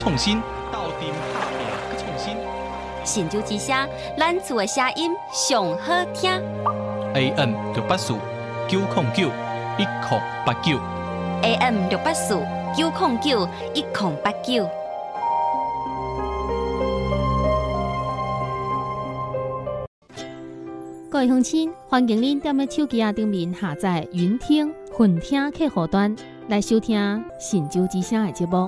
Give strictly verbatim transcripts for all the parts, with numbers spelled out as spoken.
创新，斗阵打拼去创新。 新竹之声，咱厝的声音上好听。 A M 六八四九零九一零八九。 A M 六八四九零九一零八九。 各位乡亲，欢迎您踮咧手机啊顶面下载云听、混听客户端来收听新竹之声的节目。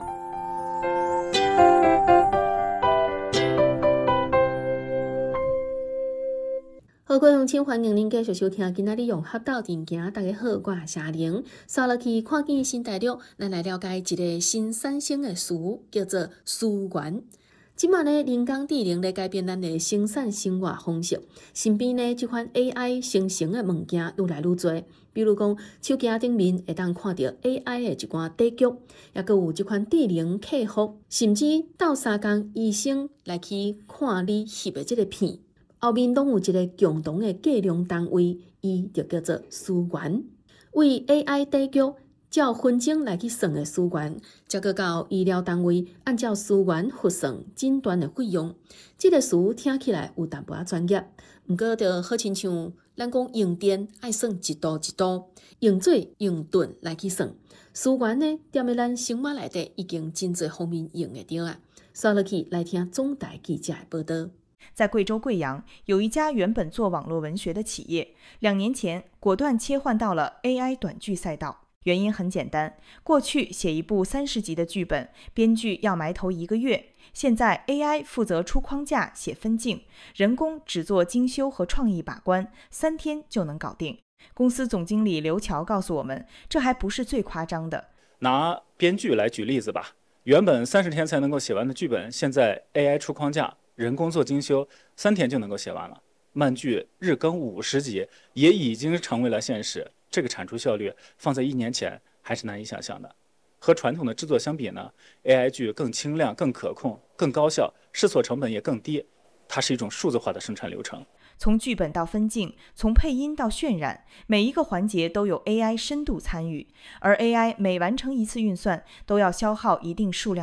好，各位乡亲，欢迎您继续收听今仔日用合斗阵行。大家好，我是夏玲。刷落去看见新大陆，咱来了解一个新产生的词，叫做思源。即卖呢，人工智能咧改变咱的生产生活方式，身边呢即款 A I 生成的物件愈来愈多。比如讲，手机顶面会当看到 A I 的一寡底剧，也佫有即款智能客服，甚至斗相共医生来去看你翕的即个片，后面拢有一个共同的计量单位，伊就叫做思源。为 A I 底剧照分钟来去算的思源，再搁到医疗单位按照思源核算诊断的费用。这个词听起来有淡薄仔专业，毋过就好亲像咱讲用电爱算一度一度，用水用吨来去算。思源呢，踮咧咱生活内底已经真侪方面用得到啊。刷落去来听总台记者的报道。 在贵州贵阳，有一家原本做网络文学的企业，两年前果断切换到了 A I 短剧赛道。原因很简单，过去写一部三十集的剧本，编剧要埋头一个月，现在 A I 负责出框架、写分镜，人工只做精修和创意把关，三天就能搞定。公司总经理刘乔告诉我们，这还不是最夸张的。 拿编剧来举例子吧，原本三十天才能够写完的剧本，现在 A I 出框架，人工做精修，三天就能够写完了。漫剧日更五十集也已经成为了现实。这个产出效率放在一年前还是难以想象的。和传统的制作相比呢 ，A I 剧更轻量、更可控、更高效，试错成本也更低。它是一种数字化的生产流程。 从剧本到分镜，从配音到渲染，每一个环节都有 A I 深度参与。而 A I 每完成一次运算，都要消耗一定数量